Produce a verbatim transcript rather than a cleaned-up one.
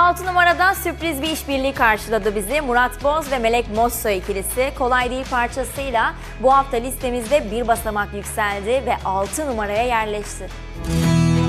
altı numarada sürpriz bir işbirliği karşıladı bizi. Murat Boz ve Melek Mossoy ikilisi Kolay Değil parçasıyla bu hafta listemizde bir basamak yükseldi ve altı numaraya yerleşti.